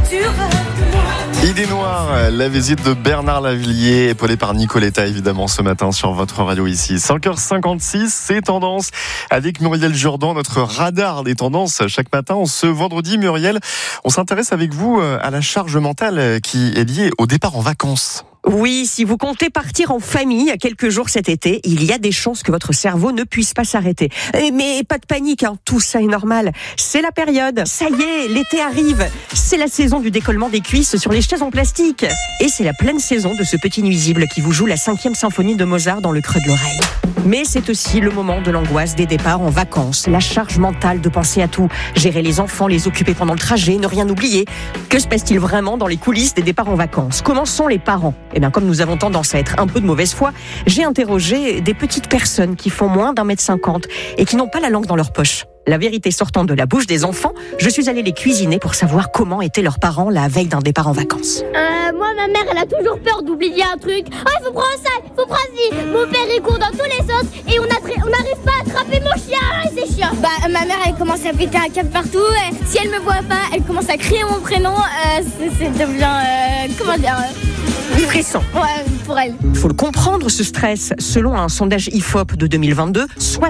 Idée noire, la visite de Bernard Lavilliers, épaulé par Nicoletta évidemment ce matin sur votre radio ici. 5h56, c'est Tendance avec Muriel Jourdan, notre radar des tendances chaque matin. Ce vendredi, Muriel, on s'intéresse avec vous à la charge mentale qui est liée au départ en vacances. Oui, si vous comptez partir en famille quelques jours cet été, il y a des chances que votre cerveau ne puisse pas s'arrêter. Mais pas de panique, tout ça est normal. C'est la période. Ça y est, l'été arrive. C'est la saison du décollement des cuisses sur les chaises en plastique. Et c'est la pleine saison de ce petit nuisible qui vous joue la 5e symphonie de Mozart dans le creux de l'oreille. Mais c'est aussi le moment de l'angoisse des départs en vacances, la charge mentale de penser à tout, gérer les enfants, les occuper pendant le trajet, ne rien oublier. Que se passe-t-il vraiment dans les coulisses des départs en vacances ? Comment sont les parents ? Eh bien, comme nous avons tendance à être un peu de mauvaise foi, j'ai interrogé des petites personnes qui font moins d'1m50 et qui n'ont pas la langue dans leur poche. La vérité sortant de la bouche des enfants, je suis allée les cuisiner pour savoir comment étaient leurs parents la veille d'un départ en vacances. Moi, ma mère, elle a toujours peur d'oublier un truc. Oh, il faut prendre ça, il faut prendre ci. Mon père, il court dans tous les sens et on n'arrive pas à attraper mon chien. C'est chiant. Ma mère, elle commence à péter un câble partout. Si elle me voit pas, elle commence à crier mon prénom. C'est devient, comment dire Stressant. Ouais, pour elle. Il faut le comprendre, ce stress. Selon un sondage IFOP de 2022,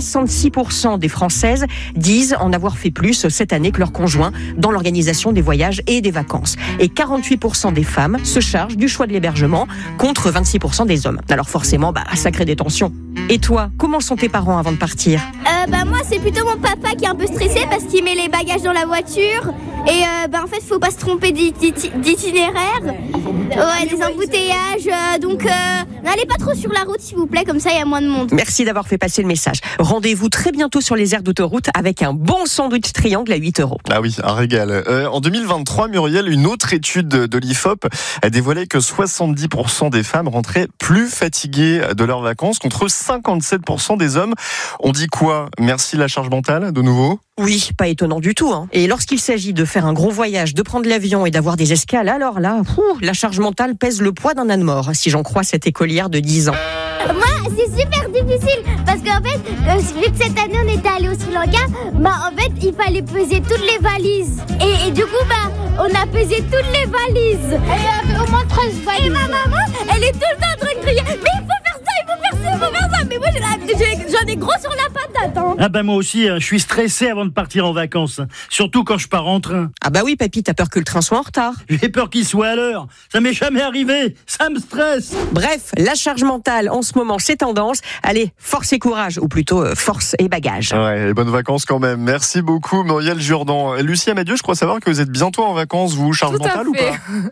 66% des Françaises disent en avoir fait plus cette année que leurs conjoints dans l'organisation des voyages et des vacances. Et 48% des femmes se chargent du choix de l'hébergement contre 26% des hommes. Alors forcément, ça crée des tensions. Et toi, comment sont tes parents avant de partir ? Moi, c'est plutôt mon papa qui est un peu stressé parce qu'il met les bagages dans la voiture. Et en fait, faut pas se tromper d'itinéraire. Ouais, des embouteillages. Donc, n'allez pas trop sur la route, s'il vous plaît, comme ça, il y a moins de monde. Merci d'avoir fait passer le message. Rendez-vous très bientôt sur les aires d'autoroute avec un bon sandwich triangle à 8 €. Ah oui, un régal. En 2023, Muriel, une autre étude de l'IFOP a dévoilé que 70% des femmes rentraient plus fatiguées de leurs vacances contre 57% des hommes. On dit quoi ? Merci la charge mentale, de nouveau ? Oui, pas étonnant du tout. Et lorsqu'il s'agit de faire un gros voyage, de prendre l'avion et d'avoir des escales, alors là, la charge mentale pèse le poids d'un âne mort, si j'en crois cette écolière de 10 ans. Moi, c'est super difficile parce qu'en fait, vu que cette année on était allé au Sri Lanka, en fait, il fallait peser toutes les valises. Et du coup, on a pesé toutes les valises. Et il y avait au moins 13 valises. Et ma maman, elle est tout le temps en train de crier, mais il faut faire ça, il faut faire ça, il faut faire ça. Mais moi, j'en ai gros sur la patate. Moi aussi, je suis stressé avant de partir en vacances. Surtout quand je pars en train. Ah oui, papy, t'as peur que le train soit en retard. J'ai peur qu'il soit à l'heure. Ça m'est jamais arrivé. Ça me stresse. Bref, la charge mentale, en ce moment, c'est tendance. Allez, force et courage, ou plutôt force et bagage. Ouais, et bonnes vacances quand même. Merci beaucoup, Muriel Jourdan. Lucie Amadieu, je crois savoir que vous êtes bientôt en vacances, vous, charge mentale ou pas ?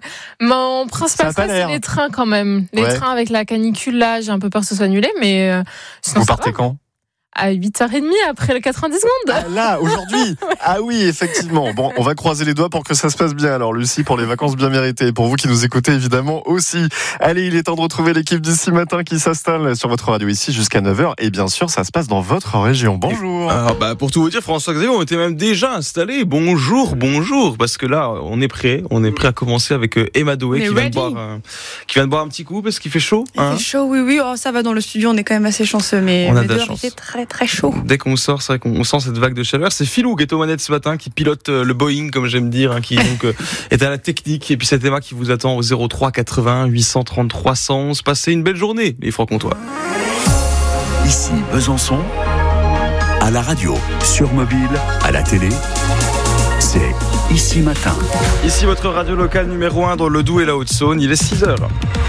Mon principal stress, c'est les trains quand même. Les trains avec la canicule, là, j'ai un peu peur que ce soit annulé, mais sinon, vous partez quand ? À 8h30 après le 90 secondes. Ah là, aujourd'hui. Ah oui, effectivement. Bon, on va croiser les doigts pour que ça se passe bien. Alors, Lucie, pour les vacances bien méritées. Pour vous qui nous écoutez, évidemment, aussi. Allez, il est temps de retrouver l'équipe d'ici matin qui s'installe sur votre radio ici jusqu'à 9h. Et bien sûr, ça se passe dans votre région. Bonjour. Alors, pour tout vous dire, François-Xavier, on était même déjà installés. Bonjour. Parce que là, on est prêt à commencer avec Emma Doé qui vient de boire un petit coup parce qu'il fait chaud. Il fait chaud, oui. Oh, ça va, dans le studio, on est quand même assez chanceux, mais on a de la dehors, chance. il fait très chaud. Dès qu'on sort, c'est vrai qu'on sent cette vague de chaleur. C'est Philou qui est aux manettes ce matin, qui pilote le Boeing, comme j'aime dire, qui donc est à la technique. Et puis c'est Emma qui vous attend au 03 80 833 111. Passez une belle journée, les Francs-Comtois. Ici Besançon, à la radio, sur mobile, à la télé, c'est Ici Matin. Ici votre radio locale numéro 1 dans le Doubs et la Haute-Saône. Il est 6h.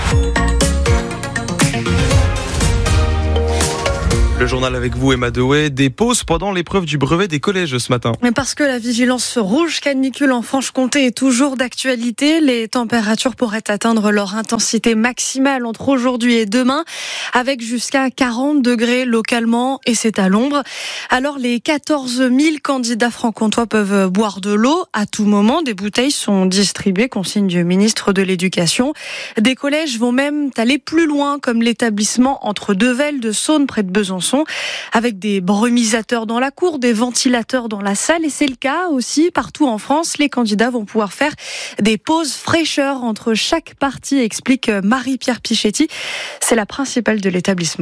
Le journal avec vous, Emma Doé. Des pauses pendant l'épreuve du brevet des collèges ce matin. Mais parce que la vigilance rouge canicule en Franche-Comté est toujours d'actualité, les températures pourraient atteindre leur intensité maximale entre aujourd'hui et demain, avec jusqu'à 40 degrés localement, et c'est à l'ombre. Alors les 14 000 candidats franc-comtois peuvent boire de l'eau à tout moment. Des bouteilles sont distribuées, consigne du ministre de l'Éducation. Des collèges vont même aller plus loin, comme l'établissement entre Devel de Saône près de Besançon, avec des brumisateurs dans la cour, des ventilateurs dans la salle, et c'est le cas aussi partout en France. Les candidats vont pouvoir faire des pauses fraîcheur entre chaque partie, explique Marie-Pierre Pichetti. C'est la principale de l'établissement.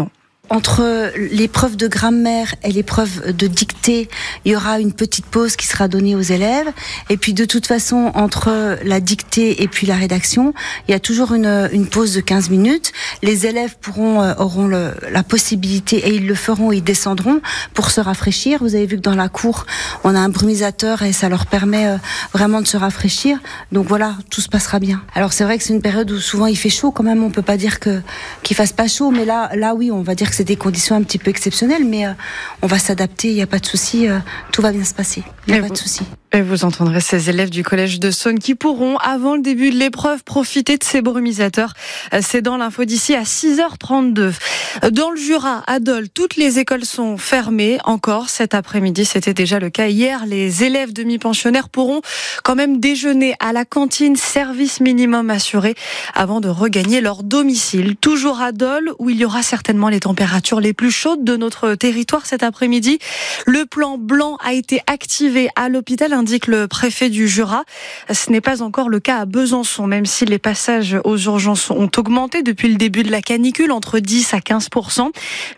Entre l'épreuve de grammaire et l'épreuve de dictée, il y aura une petite pause qui sera donnée aux élèves. Et puis de toute façon, entre la dictée et puis la rédaction, il y a toujours une pause de 15 minutes. Les élèves auront la possibilité, et ils le feront, ils descendront pour se rafraîchir. Vous avez vu que dans la cour, on a un brumisateur et ça leur permet vraiment de se rafraîchir. Donc voilà, tout se passera bien. Alors c'est vrai que c'est une période où souvent il fait chaud quand même. On peut pas dire qu'il fasse pas chaud, mais là oui, on va dire que c'est des conditions un petit peu exceptionnelles, mais on va s'adapter, il n'y a pas de souci, tout va bien se passer, il n'y a pas de souci. Et vous entendrez ces élèves du collège de Saône qui pourront, avant le début de l'épreuve, profiter de ces brumisateurs. C'est dans l'info d'ici à 6h32. Dans le Jura, à Dole, toutes les écoles sont fermées encore cet après-midi. C'était déjà le cas hier. Les élèves demi-pensionnaires pourront quand même déjeuner à la cantine, service minimum assuré, avant de regagner leur domicile. Toujours à Dole, où il y aura certainement les températures les plus chaudes de notre territoire cet après-midi. Le plan blanc a été activé à l'hôpital, indique le préfet du Jura. Ce n'est pas encore le cas à Besançon, même si les passages aux urgences ont augmenté depuis le début de la canicule, entre 10 à 15%.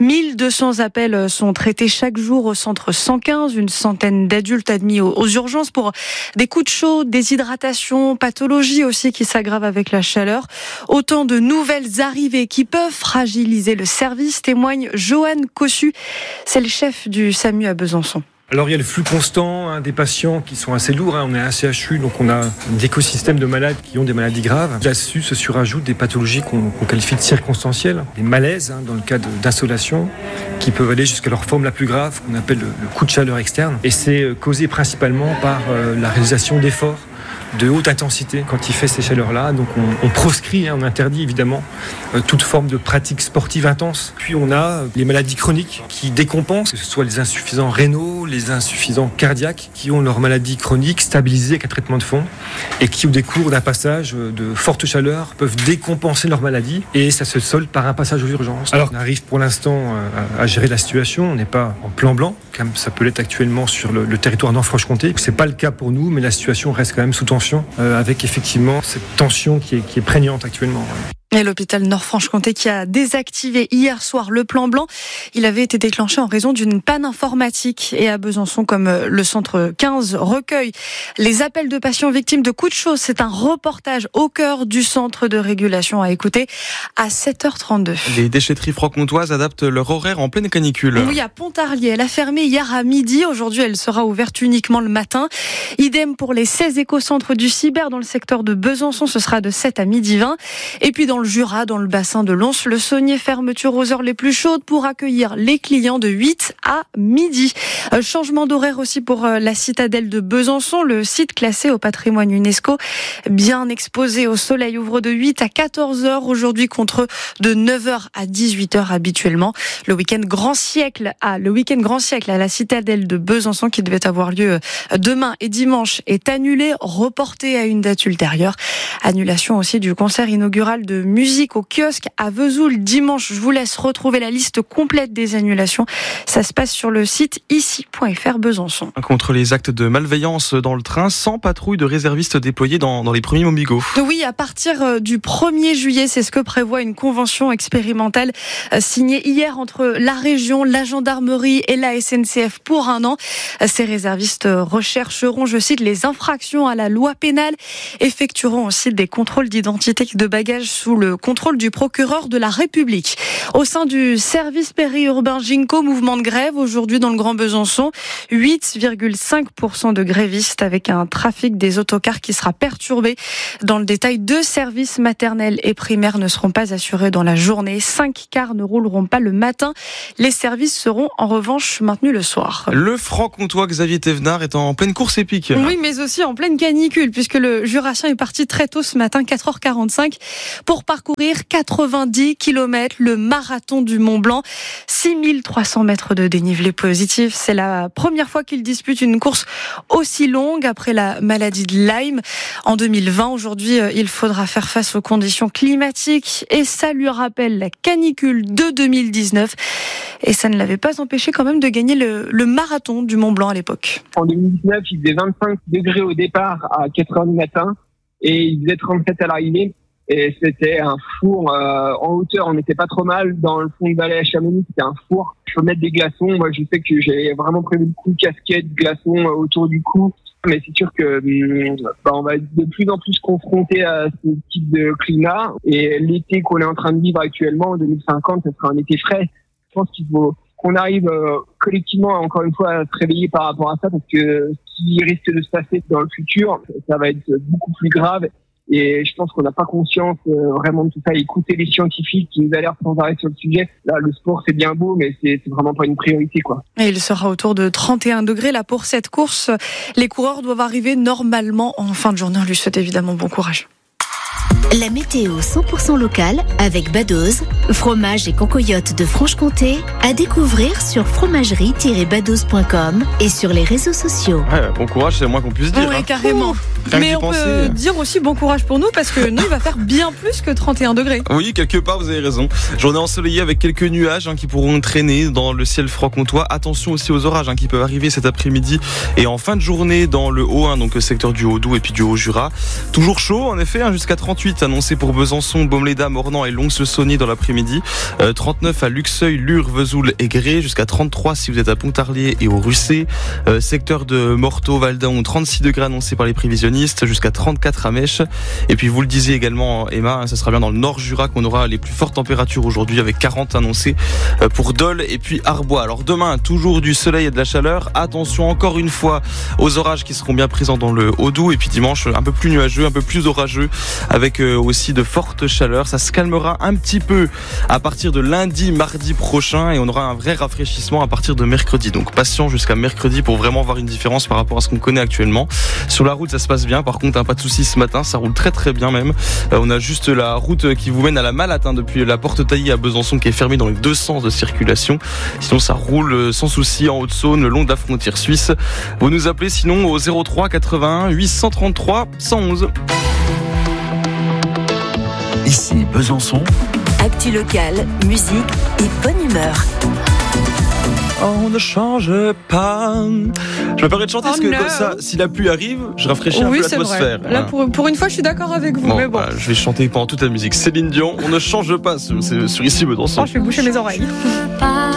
1200 appels sont traités chaque jour au centre 115, une centaine d'adultes admis aux urgences pour des coups de chaud, déshydratation, pathologies aussi qui s'aggravent avec la chaleur. Autant de nouvelles arrivées qui peuvent fragiliser le service, témoigne Johan Cossu. C'est le chef du SAMU à Besançon. Alors il y a le flux constant des patients qui sont assez lourds. On est un CHU, donc on a un écosystème de malades qui ont des maladies graves. Là-dessus se surajoutent des pathologies qu'on qualifie de circonstancielles, des malaises dans le cas d'insolation, qui peuvent aller jusqu'à leur forme la plus grave, qu'on appelle le coup de chaleur externe. Et c'est causé principalement par la réalisation d'efforts de haute intensité quand il fait ces chaleurs-là. Donc on proscrit, on interdit évidemment toute forme de pratique sportive intense. Puis on a les maladies chroniques qui décompensent, que ce soit les insuffisants rénaux, les insuffisants cardiaques, qui ont leur maladie chronique stabilisée avec un traitement de fond et qui, au décours d'un passage de forte chaleur, peuvent décompenser leur maladie et ça se solde par un passage aux urgences. Alors on arrive pour l'instant à gérer la situation, on n'est pas en plan blanc, comme ça peut l'être actuellement sur le territoire Nord-Franche-Comté. C'est pas le cas pour nous, mais la situation reste quand même sous tension, avec effectivement cette tension qui est prégnante actuellement. Et l'hôpital Nord-Franche-Comté qui a désactivé hier soir le plan blanc. Il avait été déclenché en raison d'une panne informatique. Et à Besançon, comme le centre 15 recueille les appels de patients victimes de coups de chaud, c'est un reportage au cœur du centre de régulation à écouter à 7h32. Les déchetteries franc-comtoises adaptent leur horaire en pleine canicule. Oui, à Pontarlier, elle a fermé hier à midi. Aujourd'hui, elle sera ouverte uniquement le matin. Idem pour les 16 éco-centres du Cyber dans le secteur de Besançon. Ce sera de 7 à midi 20. Et puis dans le Jura, dans le bassin de Lons, le Saunier, fermeture aux heures les plus chaudes pour accueillir les clients de 8 à midi. Changement d'horaire aussi pour la citadelle de Besançon, le site classé au patrimoine UNESCO, bien exposé au soleil, ouvre de 8 à 14h aujourd'hui contre de 9h à 18h habituellement. Le week-end grand siècle à la citadelle de Besançon qui devait avoir lieu demain et dimanche est annulé, reporté à une date ultérieure. Annulation aussi du concert inaugural de musique au kiosque à Vesoul dimanche. Je vous laisse retrouver la liste complète des annulations. Ça se passe sur le site ici.fr Besançon. Contre les actes de malveillance dans le train, 100 patrouilles de réservistes déployées dans les premiers Montbigot. Oui, à partir du 1er juillet, c'est ce que prévoit une convention expérimentale signée hier entre la région, la gendarmerie et la SNCF pour 1 an. Ces réservistes rechercheront, je cite, les infractions à la loi pénale, effectueront aussi des contrôles d'identité de bagages sous le contrôle du procureur de la République. Au sein du service périurbain Ginko, mouvement de grève aujourd'hui dans le Grand Besançon, 8,5% de grévistes avec un trafic des autocars qui sera perturbé. Dans le détail, 2 services maternels et primaires ne seront pas assurés dans la journée. 5 cars ne rouleront pas le matin. Les services seront en revanche maintenus le soir. Le franc-comtois Xavier Thévenard est en pleine course épique. Oui, mais aussi en pleine canicule puisque le Jurassien est parti très tôt ce matin, 4h45, pour parcourir 90 km, le marathon du Mont Blanc. 6300 mètres de dénivelé positif. C'est la première fois qu'il dispute une course aussi longue après la maladie de Lyme en 2020. Aujourd'hui, il faudra faire face aux conditions climatiques et ça lui rappelle la canicule de 2019. Et ça ne l'avait pas empêché quand même de gagner le marathon du Mont Blanc à l'époque. En 2019, il faisait 25 degrés au départ à 4h du matin et il faisait 37 à l'arrivée. Et c'était un four en hauteur, on n'était pas trop mal. Dans le fond de vallée à Chamonix, c'était un four. Je peux mettre des glaçons. Moi, je sais que j'ai vraiment prévu le coup casquette, glaçons autour du cou. Mais c'est sûr que on va être de plus en plus confronté à ce type de climat. Et l'été qu'on est en train de vivre actuellement, en 2050, ce sera un été frais. Je pense qu'il faut qu'on arrive collectivement, encore une fois, à se réveiller par rapport à ça, parce que ce qui risque de se passer dans le futur, ça va être beaucoup plus grave. Et je pense qu'on n'a pas conscience vraiment de tout ça. Écouter les scientifiques qui nous alertent sans arrêt sur le sujet. Là, le sport, c'est bien beau, mais c'est vraiment pas une priorité, quoi. Et il sera autour de 31 degrés là pour cette course. Les coureurs doivent arriver normalement en fin de journée. On lui souhaite évidemment bon courage. La météo 100% locale avec Badoz, fromage et concoyote de Franche-Comté, à découvrir sur fromagerie-badoz.com et sur les réseaux sociaux. Ouais, bon courage, c'est le moins qu'on puisse dire. Ouais, carrément. Mais on peut dire aussi bon courage pour nous, parce que nous, il va faire bien plus que 31 degrés. Oui, quelque part, vous avez raison. Journée ensoleillée avec quelques nuages qui pourront traîner dans le ciel franc-comtois. Attention aussi aux orages qui peuvent arriver cet après-midi et en fin de journée dans le Haut, donc secteur du Haut-Doubs et puis du Haut-Jura. Toujours chaud, en effet, jusqu'à 38 annoncé pour Besançon, Baume-les-Dames, Mornan et Lons-le-Saunier dans l'après-midi. 39 à Luxeuil, Lure, Vesoul et Gré. Jusqu'à 33 si vous êtes à Pontarlier et au Russé. Secteur de Morteau, Valdaon, 36 degrés annoncés par les prévisionnistes. Jusqu'à 34 à Mèche. Et puis vous le disiez également, Emma, ça sera bien dans le Nord-Jura qu'on aura les plus fortes températures aujourd'hui, avec 40 annoncés pour Dole et puis Arbois. Alors demain, toujours du soleil et de la chaleur. Attention encore une fois aux orages qui seront bien présents dans le Haut-Doubs. Et puis dimanche, un peu plus nuageux, un peu plus orageux, avec aussi de fortes chaleurs. Ça se calmera un petit peu à partir de lundi, mardi prochain, et on aura un vrai rafraîchissement à partir de mercredi. Donc patient jusqu'à mercredi pour vraiment voir une différence par rapport à ce qu'on connaît actuellement. Sur la route, ça se passe bien. Par contre, pas de soucis ce matin, ça roule très très bien même. On a juste la route qui vous mène à la Malate, depuis la Porte Taillée à Besançon, qui est fermée dans les deux sens de circulation. Sinon, ça roule sans souci en Haute-Saône, le long de la frontière suisse. Vous nous appelez sinon au 03 81 833 111. Ici Besançon. Actu locale, musique et bonne humeur. On ne change pas. Je me permets de chanter parce que comme ça, si la pluie arrive, je rafraîchis un peu l'atmosphère. Là, pour une fois, je suis d'accord avec vous. Mais bon. Je vais chanter pendant toute la musique. Céline Dion, on ne change pas. C'est sur Ici Besançon. Je vais boucher mes oreilles.